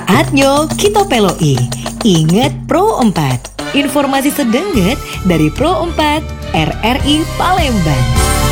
Saatnya kita peloi. Ingat Pro 4. Informasi sedenget dari Pro 4 RRI Palembang.